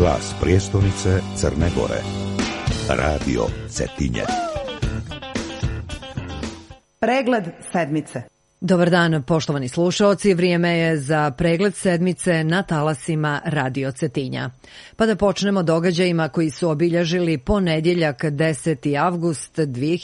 Glas prijestolnice Crne Gore. Radio Cetinje. Pregled sedmice. Dobar dan, poštovani slušaoci, vrijeme je za pregled sedmice na talasima Radio Cetinja. Pa da počnemo događajima koji su obilježili ponedjeljak 10. avgust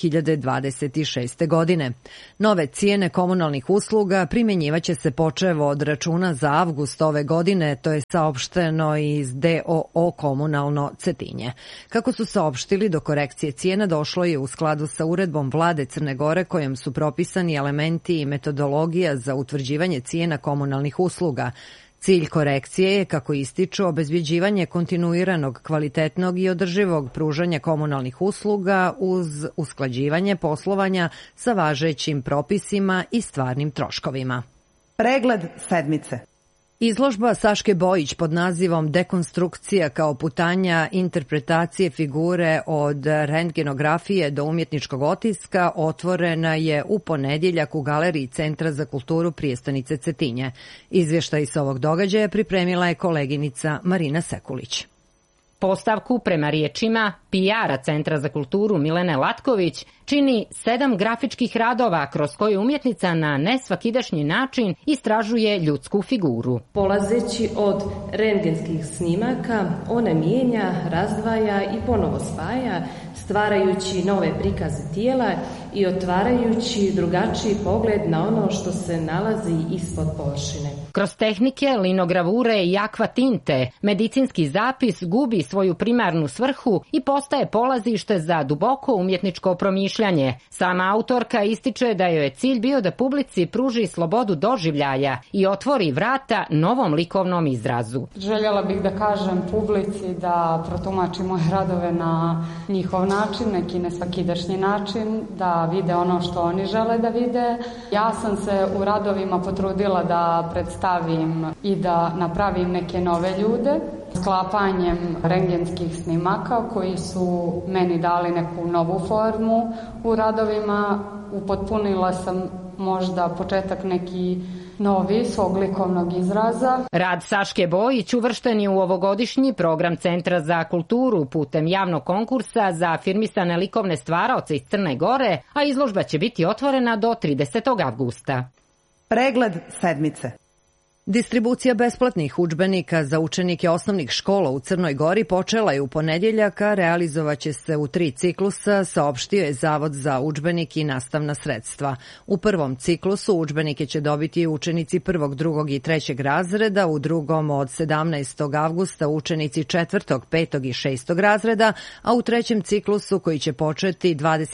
2026. godine. Nove cijene komunalnih usluga primjenjivaće se počev od računa za avgust ove godine, to je saopšteno iz DOO Komunalno Cetinje. Kako su saopštili, do korekcije cijena došlo je u skladu sa uredbom Vlade Crne Gore kojom su propisani elementi i metodologija za utvrđivanje cijena komunalnih usluga. Cilj korekcije je, kako ističu, obezbjeđivanje kontinuiranog, kvalitetnog i održivog pružanja komunalnih usluga uz usklađivanje poslovanja sa važećim propisima i stvarnim troškovima. Pregled sedmice. Izložba Saške Bojić pod nazivom Dekonstrukcija kao putanja interpretacije figure od rentgenografije do umjetničkog otiska otvorena je u ponedjeljak u Galeriji Centra za kulturu prijestolnice Cetinje. Izvještaj sa ovog događaja pripremila je koleginica Marina Sekulić. Postavku, prema riječima PR-a Centra za kulturu Milene Latković, čini 7 grafičkih radova kroz koje umjetnica na nesvakidašnji način istražuje ljudsku figuru. Polazeći od rentgenskih snimaka, ona mijenja, razdvaja i ponovo spaja, stvarajući nove prikaze tijela i otvarajući drugačiji pogled na ono što se nalazi ispod površine. Kroz tehnike, linogravure i akva tinte, medicinski zapis gubi svoju primarnu svrhu i postaje polazište za duboko umjetničko promišljanje. Sama autorka ističe da joj je cilj bio da publici pruži slobodu doživljaja i otvori vrata novom likovnom izrazu. Željela bih da kažem publici da protumači moje radove na njihov način, neki nesvakidašnji način, da vide ono što oni žele da vide. Ja sam se u radovima potrudila da predstavim i da napravim neke nove ljude. Sklapanjem rentgenskih snimaka koji su meni dali neku novu formu u radovima, upotpunila sam možda početak neki novi svog likovnog izraza. Rad Saške Bojić uvršten je u ovogodišnji program Centra za kulturu putem javnog konkursa za afirmisane likovne stvaraoce iz Crne Gore, a izložba će biti otvorena do 30. avgusta. Pregled sedmice. Distribucija besplatnih udžbenika za učenike osnovnih škola u Crnoj Gori počela je u ponedjeljak, a realizovaće se u 3 ciklusa, saopštio je Zavod za udžbenik i nastavna sredstva. U prvom ciklusu udžbenike će dobiti učenici 1., 2. i 3. razreda, u drugom od 17. avgusta učenici 4., 5. i 6. razreda, a u trećem ciklusu koji će početi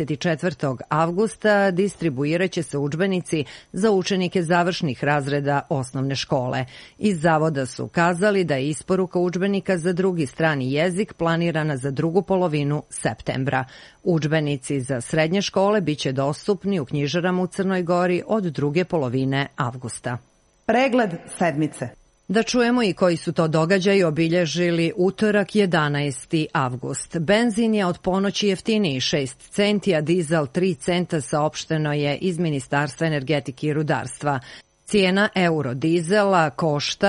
24. avgusta distribuirat će se udžbenici za učenike završnih razreda osnovne škole. Iz zavoda su kazali da je isporuka udžbenika za drugi strani jezik planirana za drugu polovinu septembra. Udžbenici za srednje škole biće dostupni u knjižarama u Crnoj Gori od druge polovine avgusta. Pregled sedmice. Da čujemo i koji su to događaji obilježili utorak 11. avgust. Benzin je od ponoći jeftiniji 6 centi, a dizel 3 centa, saopšteno je iz Ministarstva energetike i rudarstva. Cijena eurodizela košta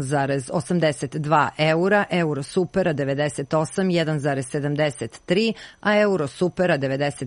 1,82 eura, eurosupera 98 1,73, a eurosupera 95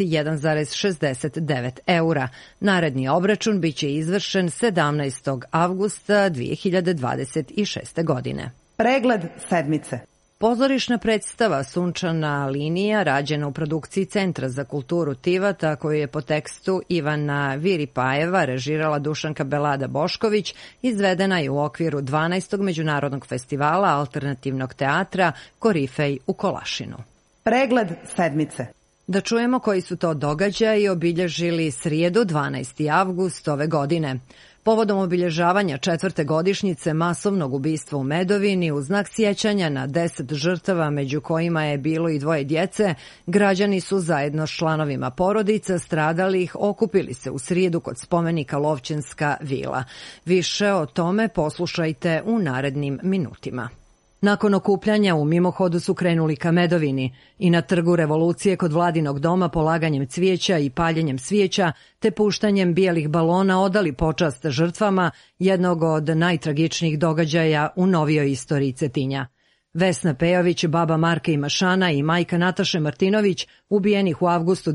1,69 eura. Naredni obračun biće izvršen 17. avgusta 2026. godine. Pregled sedmice. Pozorišna predstava Sunčana linija, rađena u produkciji Centra za kulturu Tivata, koju je po tekstu Ivana Viripajeva režirala Dušanka Belada Bošković, izvedena je u okviru 12. Međunarodnog festivala alternativnog teatra Korifej u Kolašinu. Pregled sedmice. Da čujemo koji su to događaji obilježili srijedu 12. avgust ove godine. Povodom obilježavanja 4. godišnjice masovnog ubistva u Medovini, u znak sjećanja na 10 žrtava, među kojima je bilo i 2 djece, građani su zajedno s članovima porodica stradalih okupili se u srijedu kod spomenika Lovćenska vila. Više o tome poslušajte u narednim minutima. Nakon okupljanja u mimohodu su krenuli ka Medovini i na Trgu Revolucije kod Vladinog doma polaganjem cvijeća i paljenjem svijeća te puštanjem bijelih balona odali počast žrtvama jednog od najtragičnijih događaja u novijoj istoriji Cetinja. Vesna Pejović, baba Marka Imašana i majka Nataše Martinović, ubijenih u avgustu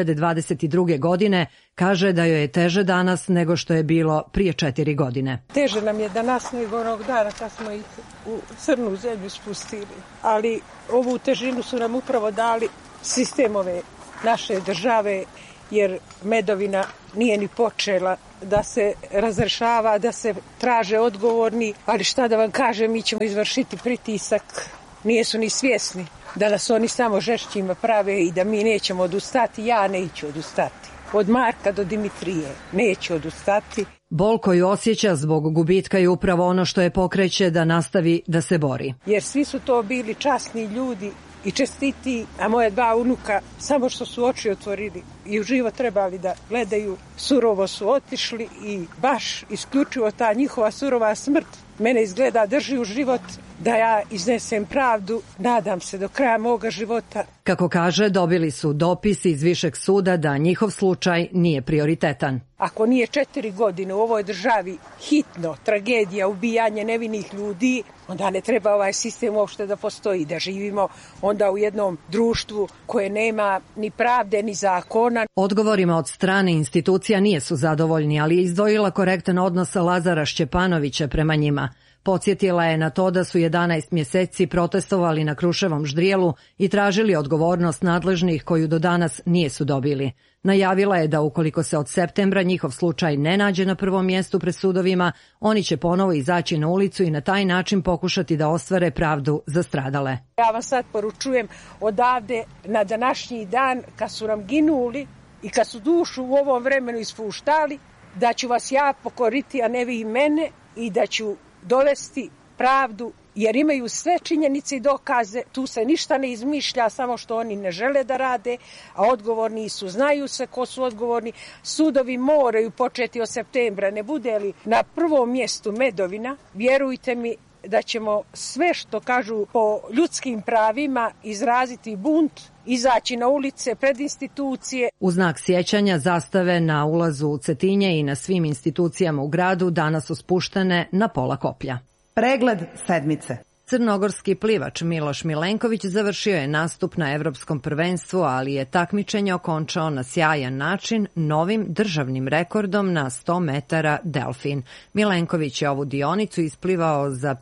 2022. godine, kaže da joj je teže danas nego što je bilo prije 4 godine. Teže nam je danas nego onog dana kad smo ih u crnu zemlju spustili, ali ovu težinu su nam upravo dali sistemove naše države, jer Medovina nije ni počela da se razrešava, da se traže odgovorni, ali šta da vam kažem, mi ćemo izvršiti pritisak. Nijesu ni svjesni da nas oni samo žešćima prave i da mi nećemo odustati. Ja neću odustati. Od Marka do Dimitrije neću odustati. Bol koju osjeća zbog gubitka je upravo ono što je pokreće da nastavi da se bori. Jer svi su to bili časni ljudi i čestiti, a moje 2 unuka samo što su oči otvorili i u život trebali da gledaju, surovo su otišli i baš isključivo ta njihova surova smrt mene izgleda drži u život da ja iznesem pravdu, nadam se do kraja moga života. Kako kaže, dobili su dopis iz Višeg suda da njihov slučaj nije prioritetan. Ako nije 4 godine u ovoj državi hitno, tragedija, ubijanje nevinih ljudi, onda ne treba ovaj sistem uopšte da postoji, da živimo onda u jednom društvu koje nema ni pravde ni zakona. Odgovorima od strane institucija nisu zadovoljni, ali je izdvojila korektan odnos Lazara Šćepanovića prema njima. Podsjetila je na to da su 11 mjeseci protestovali na Kruševom ždrijelu i tražili odgovornost nadležnih koju do danas nisu dobili. Najavila je da ukoliko se od septembra njihov slučaj ne nađe na prvom mjestu pred sudovima, oni će ponovo izaći na ulicu i na taj način pokušati da ostvare pravdu za stradale. Ja vam sad poručujem odavde na današnji dan, kad su nam ginuli i kad su dušu u ovom vremenu ispuštali, da ću vas ja pokoriti, a ne vi mene, i da ću dovesti pravdu, jer imaju sve činjenice i dokaze, tu se ništa ne izmišlja, samo što oni ne žele da rade, a odgovorni su, znaju se ko su odgovorni. Sudovi moraju početi od septembra, ne bude li na prvom mjestu Medovina, vjerujte mi da ćemo sve što kažu po ljudskim pravima izraziti bunt, izaći na ulice, pred institucije. U znak sjećanja zastave na ulazu u Cetinje i na svim institucijama u gradu danas su spuštene na pola koplja. Pregled sedmice. Crnogorski plivač Miloš Milenković završio je nastup na Evropskom prvenstvu, ali je takmičenje okončao na sjajan način novim državnim rekordom na 100 metara delfin. Milenković je ovu dionicu isplivao za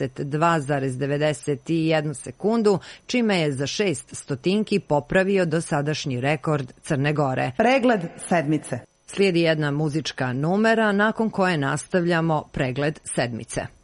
52,91 sekundu, čime je za 6 stotinki popravio dosadašnji rekord Crne Gore. Pregled sedmice. Slijedi jedna muzička numera nakon koje nastavljamo pregled sedmice.